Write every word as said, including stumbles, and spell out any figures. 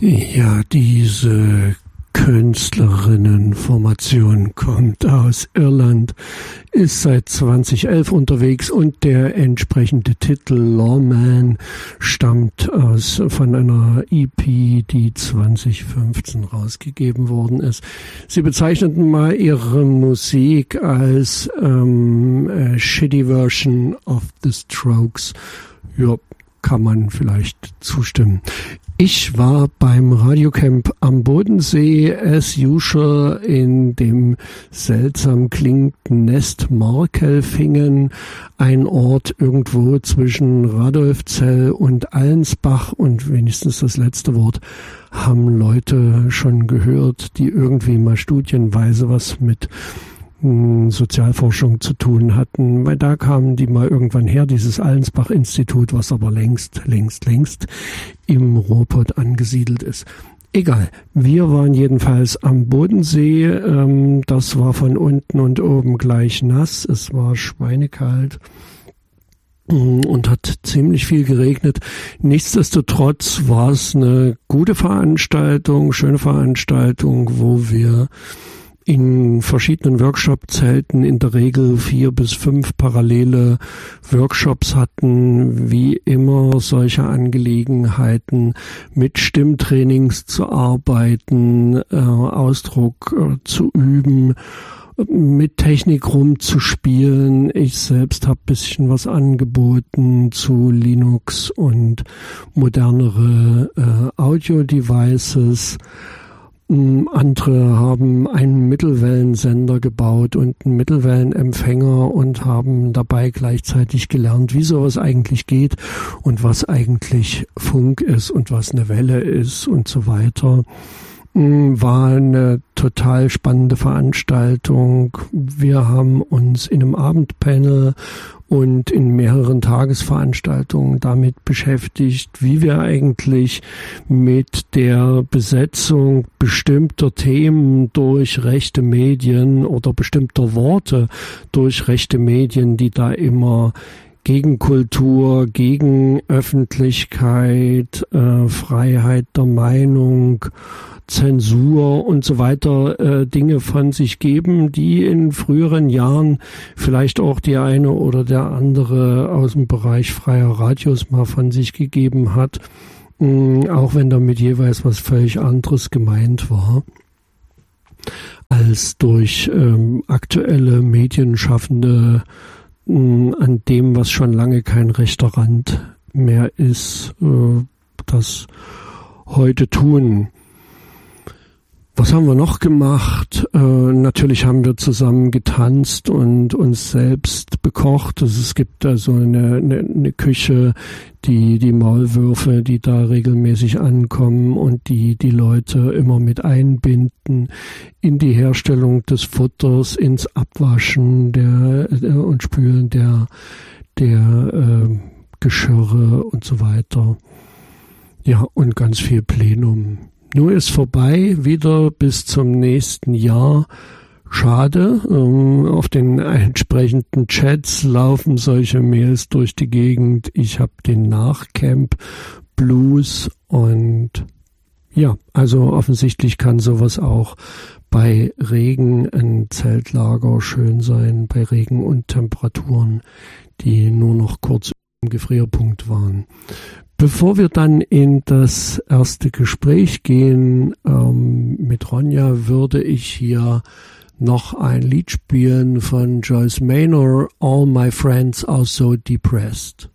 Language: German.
Ja, diese Künstlerinnenformation kommt aus Irland, ist seit zweitausendelf unterwegs und der entsprechende Titel Lawman stammt aus von einer E P, die zwanzig fünfzehn rausgegeben worden ist. Sie bezeichneten mal ihre Musik als ähm, a shitty version of the Strokes. Ja, kann man vielleicht zustimmen. Ich war beim Radiocamp am Bodensee, as usual, in dem seltsam klingenden Nest Markelfingen, ein Ort irgendwo zwischen Radolfzell und Allensbach, und wenigstens das letzte Wort haben Leute schon gehört, die irgendwie mal studienweise was mit Sozialforschung zu tun hatten, weil da kamen die mal irgendwann her, dieses Allensbach-Institut, was aber längst, längst, längst im Ruhrpott angesiedelt ist. Egal, wir waren jedenfalls am Bodensee, ähm, das war von unten und oben gleich nass, es war schweinekalt und hat ziemlich viel geregnet. Nichtsdestotrotz war es eine gute Veranstaltung, schöne Veranstaltung, wo wir in verschiedenen Workshop-Zelten in der Regel vier bis fünf parallele Workshops hatten, wie immer solche Angelegenheiten mit Stimmtrainings zu arbeiten, äh, Ausdruck äh, zu üben, mit Technik rumzuspielen. Ich selbst habe ein bisschen was angeboten zu Linux und modernere äh, Audio-Devices. Andere haben einen Mittelwellensender gebaut und einen Mittelwellenempfänger und haben dabei gleichzeitig gelernt, wie sowas eigentlich geht und was eigentlich Funk ist und was eine Welle ist und so weiter. War eine total spannende Veranstaltung. Wir haben uns in einem Abendpanel und in mehreren Tagesveranstaltungen damit beschäftigt, wie wir eigentlich mit der Besetzung bestimmter Themen durch rechte Medien oder bestimmter Worte durch rechte Medien, die da immer gegen Kultur, gegen Öffentlichkeit, äh, Freiheit der Meinung, Zensur und so weiter äh, Dinge von sich geben, die in früheren Jahren vielleicht auch die eine oder der andere aus dem Bereich freier Radios mal von sich gegeben hat, mh, auch wenn damit jeweils was völlig anderes gemeint war, als durch ähm, aktuelle Medienschaffende mh, an dem, was schon lange kein rechter Rand mehr ist, äh, das heute tun. Was haben wir noch gemacht? Äh, natürlich haben wir zusammen getanzt und uns selbst bekocht. Also es gibt also eine, eine, eine Küche, die die Maulwürfe, die da regelmäßig ankommen und die die Leute immer mit einbinden in die Herstellung des Futters, ins Abwaschen der, der und Spülen der der äh, Geschirre und so weiter. Ja, und ganz viel Plenum. Nur ist vorbei, wieder bis zum nächsten Jahr. Schade, ähm, auf den entsprechenden Chats laufen solche Mails durch die Gegend. Ich habe den Nachcamp Blues und ja, also offensichtlich kann sowas auch bei Regen ein Zeltlager schön sein, bei Regen und Temperaturen, die nur noch kurz im Gefrierpunkt waren. Bevor wir dann in das erste Gespräch gehen ähm, mit Ronja, würde ich hier noch ein Lied spielen von Joyce Maynor, All My Friends Are So Depressed.